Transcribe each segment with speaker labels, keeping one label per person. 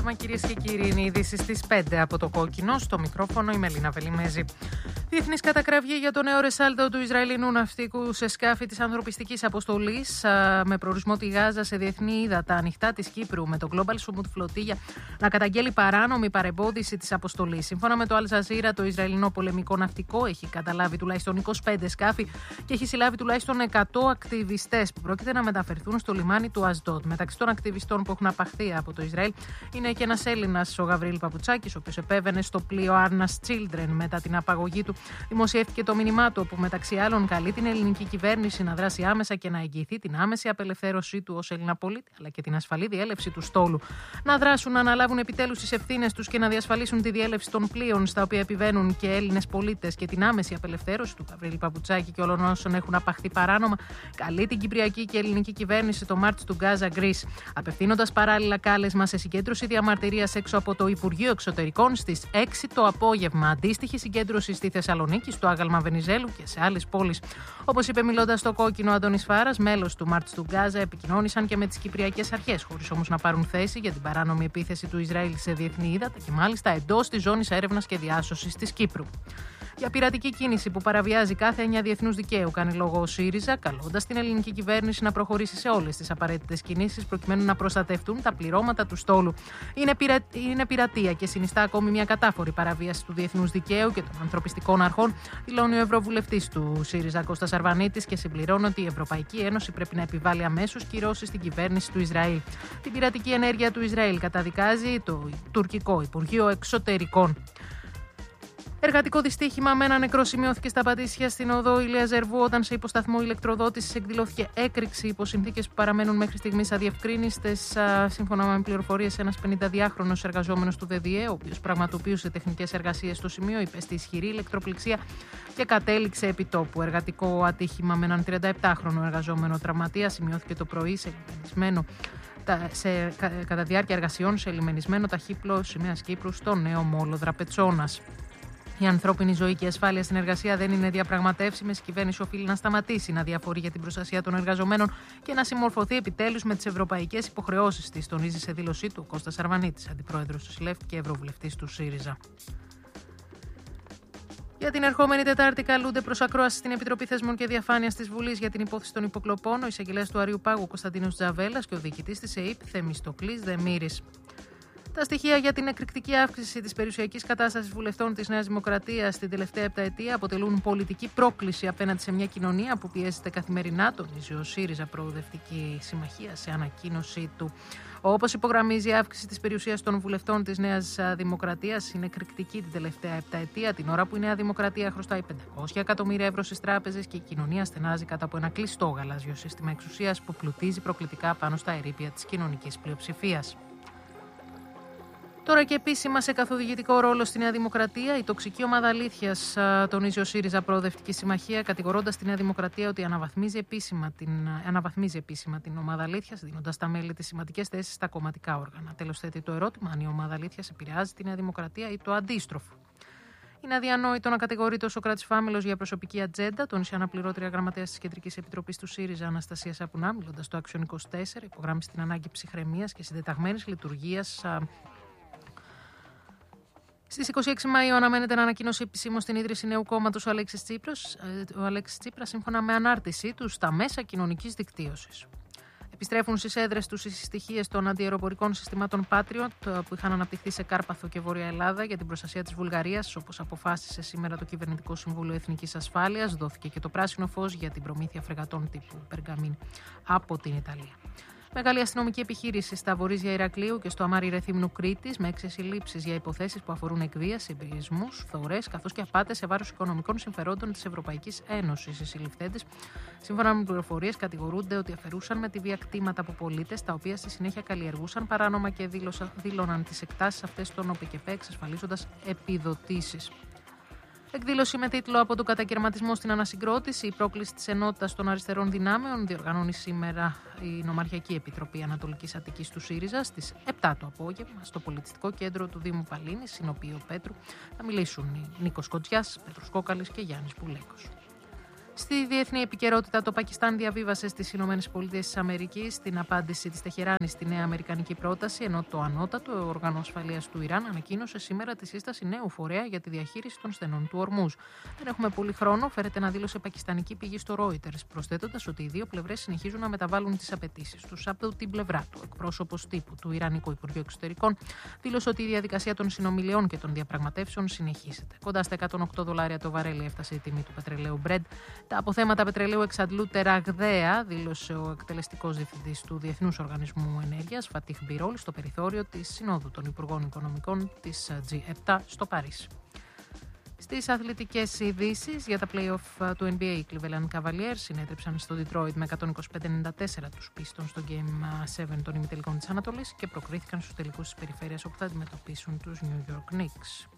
Speaker 1: απόγευμα, κυρίες και κύριοι. Είναι οι ειδήσεις στις 5 από το Κόκκινο. Στο μικρόφωνο η Μελίνα Βελιμέζη. Διεθνής κατακραυγή για το νέο ρεσάλτο του Ισραηλινού ναυτικού σε σκάφη της ανθρωπιστικής αποστολής με προορισμό τη Γάζα σε διεθνή ύδατα ανοιχτά της Κύπρου, με το Global Summit Φλωτίγια να καταγγέλει παράνομη παρεμπόδιση της αποστολής. Σύμφωνα με το Al Jazeera, το Ισραηλινό πολεμικό ναυτικό έχει καταλάβει τουλάχιστον 25 σκάφη και έχει συλλάβει τουλάχιστον 100 ακτιβιστές που πρόκειται να μεταφερθούν στο λιμάνι του Ασδότ. Μεταξύ των ακτιβιστών που έχουν απαχθεί από το Ισραήλ είναι και ένας Έλληνας, ο Γαβρίλ Παπουτσάκης, ο οποίος επέβαινε στο πλοίο Arnas Children μετά την απαγωγή του. Δημοσιεύτηκε το μήνυμά του, όπου μεταξύ άλλων καλεί την ελληνική κυβέρνηση να δράσει άμεσα και να εγγυηθεί την άμεση απελευθέρωσή του ως Έλληνα πολίτη, αλλά και την ασφαλή διέλευση του στόλου. Να δράσουν, να αναλάβουν επιτέλους τις ευθύνες τους και να διασφαλίσουν τη διέλευση των πλοίων στα οποία επιβαίνουν και Έλληνες πολίτες και την άμεση απελευθέρωση του Γαβρίλ Παπουτσάκη και όλων όσων έχουν απαχθεί παράνομα. Καλεί την κυπριακή και ελληνική κυβέρνηση το Μάρτς του Γκάζα Γκρίς, απευθύνοντας παράλληλα κάλεσμα σε συγκέντρωση διαμαρτυρίας έξω από το Υπουργείο Εξωτερικών στις 6 το απόγευμα. Αντίστοιχη συγκέντρωση στη Θεσσαλονίκη, στο άγαλμα Βενιζέλου και σε άλλες πόλεις. Όπως είπε μιλώντας στο Κόκκινο Αντώνης Φάρας, μέλος του Μάρτς του Γκάζα, επικοινώνησαν και με τις κυπριακές αρχές, χωρίς όμως να πάρουν θέση για την παράνομη επίθεση του Ισραήλ σε διεθνή ύδατα και μάλιστα εντός της ζώνης έρευνας και διάσωσης της Κύπρου. Για πειρατική κίνηση που παραβιάζει κάθε έννοια διεθνούς δικαίου, κάνει λόγο ο ΣΥΡΙΖΑ, καλώντας την ελληνική κυβέρνηση να προχωρήσει σε όλες τις απαραίτητες κινήσεις προκειμένου να προστατευτούν τα πληρώματα του στόλου. Είναι πειρατεία και συνιστά ακόμη μια κατάφορη παραβίαση του διεθνούς δικαίου και των ανθρωπιστικών αρχών, δηλώνει ο Ευρωβουλευτής του ΣΥΡΙΖΑ Κώστας Αρβανίτης και συμπληρώνει ότι η Ευρωπαϊκή Ένωση πρέπει να επιβάλλει αμέσως κυρώσεις στην κυβέρνηση του Ισραήλ. Την πειρατική ενέργεια του Ισραήλ καταδικάζει το τουρκικό Υπουργείο Εξωτερικών. Εργατικό δυστύχημα με ένα νεκρό σημειώθηκε στα Πατήσια στην οδό Ηλία Ζερβού όταν σε υποσταθμό ηλεκτροδότησης εκδηλώθηκε έκρηξη υπό συνθήκες που παραμένουν μέχρι στιγμής αδιευκρίνιστες. Σύμφωνα με πληροφορίες, ένας 52χρονος εργαζόμενος του ΔΔΕ, ο οποίος πραγματοποιούσε τεχνικές εργασίες στο σημείο, υπέστη ισχυρή ηλεκτροπληξία και κατέληξε επί τόπου. Εργατικό ατύχημα με έναν 37χρονο εργαζόμενο τραυματία σημειώθηκε το πρωί κατά διάρκεια εργασιών σε λιμενισμένο ταχύπλο σημαίας Κύπρου στο νέο μόλο Δραπετσόνας. Η ανθρώπινη ζωή και η ασφάλεια στην εργασία δεν είναι διαπραγματεύσιμες. Η κυβέρνηση οφείλει να σταματήσει να διαφορεί για την προστασία των εργαζομένων και να συμμορφωθεί επιτέλους με τις ευρωπαϊκές υποχρεώσεις της, τονίζει σε δήλωσή του ο Κώστας Αρβανίτης, αντιπρόεδρος του ΣΥΛΕΦ και ευρωβουλευτής του ΣΥΡΙΖΑ. Για την ερχόμενη Τετάρτη καλούνται προς ακρόαση στην Επιτροπή Θεσμών και Διαφάνειας της Βουλής για την υπόθεση των υποκλοπών ο εισαγγελέας του Αριού Πάγου Κωνσταντίνος Τζαβέλας και ο διοικητής της ΕΕΠ Θεμιστοκλής Δεμήρης. Τα στοιχεία για την εκρηκτική αύξηση της περιουσιακής κατάστασης βουλευτών της Νέας Δημοκρατίας την τελευταία επταετία αποτελούν πολιτική πρόκληση απέναντι σε μια κοινωνία που πιέζεται καθημερινά, τονίζει ο ΣΥΡΙΖΑ Προοδευτική Συμμαχία σε ανακοίνωσή του. Όπως υπογραμμίζει, η αύξηση της περιουσίας των βουλευτών της Νέας Δημοκρατίας είναι εκρηκτική την τελευταία επταετία, την ώρα που η Νέα Δημοκρατία χρωστάει 500 εκατομμύρια ευρώ στις τράπεζες και η κοινωνία στενάζει κάτω από ένα κλειστό γαλάζιο σύστημα εξουσίας που πλουτίζει προκλητικά πάνω στα ερείπια της κοινωνικής πλειοψηφίας. Τώρα και επίσημα σε καθοδηγητικό ρόλο στη Νέα Δημοκρατία, η τοξική ομάδα αλήθειας, τονίζει ο ΣΥΡΙΖΑ Προοδευτική Συμμαχία, κατηγορώντας τη Νέα Δημοκρατία ότι αναβαθμίζει επίσημα την ομάδα αλήθειας, δίνοντας στα μέλη της σημαντικές θέσεις στα κομματικά όργανα. Τέλος, θέτει το ερώτημα αν η ομάδα αλήθειας επηρεάζει τη Νέα Δημοκρατία ή το αντίστροφο. Είναι αδιανόητο να κατηγορείται ο Σωκράτης Φάμελος για προσωπική ατζέντα, τόνισε αναπληρώτρια γραμματέας της Κεντρικής Επιτροπής του ΣΥΡΙΖΑ Αναστασία Σαπουνά, μιλώντας στο Action 24, υπογράμμισε την ανάγκη ψυχραιμίας και συντεταγμένης λειτουργίας. Στις 26 Μαΐου αναμένεται να ανακοινώσει επισήμως την ίδρυση νέου κόμματος ο Αλέξης Τσίπρας, σύμφωνα με ανάρτησή του στα μέσα κοινωνικής δικτύωσης. Επιστρέφουν στις έδρες τους οι στοιχείες των αντιαεροπορικών συστημάτων Patriot που είχαν αναπτυχθεί σε Κάρπαθο και Βόρεια Ελλάδα για την προστασία της Βουλγαρίας, όπως αποφάσισε σήμερα το Κυβερνητικό Συμβούλιο Εθνικής Ασφάλειας. Δόθηκε και το πράσινο φως για την προμήθεια φρεγατών τύπου Περγαμίν από την Ιταλία. Μεγάλη αστυνομική επιχείρηση στα Βορίζια Ηρακλείου και στο Αμάρι Ρεθύμνου Κρήτης, με 6 συλλήψεις για υποθέσεις που αφορούν εκβίαση, εμπειρισμούς, φθορές καθώς και απάτες σε βάρος οικονομικών συμφερόντων της Ευρωπαϊκής Ένωσης. Οι συλληφθέντες, σύμφωνα με πληροφορίες, κατηγορούνται ότι αφαιρούσαν με τη βία κτήματα από πολίτες, τα οποία στη συνέχεια καλλιεργούσαν παράνομα και δήλωναν τις εκτάσεις αυτές στον ΟΠΚΠ, εξασφαλίζοντας επιδοτήσεις. Εκδήλωση με τίτλο «Από τον κατακαιρματισμό στην ανασυγκρότηση, η πρόκληση της ενότητας των αριστερών δυνάμεων» διοργανώνει σήμερα η Νομαρχιακή Επιτροπή Ανατολικής Αττικής του ΣΥΡΙΖΑ στις 7 το απόγευμα στο Πολιτιστικό Κέντρο του Δήμου Παλίνης, συνοπείο Πέτρου. Θα μιλήσουν οι Νίκος Κοντζιάς, Πέτρος Κόκαλης και Γιάννης Πουλέκος. Στη διεθνή επικαιρότητα, το Πακιστάν διαβίβασε στις ΗΠΑ την απάντηση της Τεχεράνης στη νέα αμερικανική πρόταση, ενώ το ανώτατο όργανο ασφαλείας του Ιράν ανακοίνωσε σήμερα τη σύσταση νέου φορέα για τη διαχείριση των στενών του Ορμούζ. Δεν έχουμε πολύ χρόνο, φέρεται να δήλωσε πακιστανική πηγή στο Reuters, προσθέτοντας ότι οι δύο πλευρές συνεχίζουν να μεταβάλουν τις απαιτήσεις τους. Από την πλευρά του, εκπρόσωπος τύπου του Ιρανικού Υπουργείου Εξωτερικών δήλωσε ότι η διαδικασία των συνομιλιών και των διαπραγματεύσεων συνεχίζεται. Κοντά στα $108 το βαρέλι έφτασε η τιμή του πετρελαίου Brent. Τα αποθέματα πετρελαίου εξαντλούνται ραγδαία, δήλωσε ο εκτελεστικός διευθυντής του Διεθνούς Οργανισμού Ενέργειας, Φατίχ Μπιρόλ, στο περιθώριο της Συνόδου των Υπουργών Οικονομικών της G7 στο Παρίσι. Στις αθλητικές ειδήσεις για τα play-off του NBA, οι Cleveland Cavaliers συνέτρεψαν στο Detroit με 125-94 τους Pistons στο Game 7 των ημιτελικών της Ανατολής και προκρίθηκαν στους τελικούς της περιφέρειας, όπου θα αντιμετωπίσουν τους New York Knicks.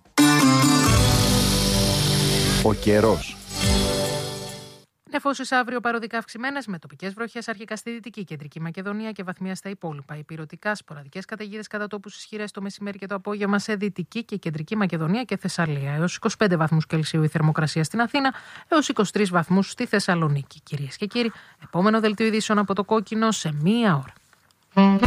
Speaker 2: Ο καιρός.
Speaker 1: Νεφώσεις αύριο παροδικά αυξημένες, με τοπικές βροχές αρχικά στη Δυτική Κεντρική Μακεδονία και βαθμία στα υπόλοιπα. Ηπειρωτικά, σποραδικές καταιγίδες κατά τόπους ισχυρές το μεσημέρι και το απόγευμα σε Δυτική και Κεντρική Μακεδονία και Θεσσαλία. Έως 25 βαθμούς Κελσίου η θερμοκρασία στην Αθήνα, έως 23 βαθμούς στη Θεσσαλονίκη. Κυρίες και κύριοι, επόμενο δελτίο ειδήσεων από το Κόκκινο σε 1 ώρα.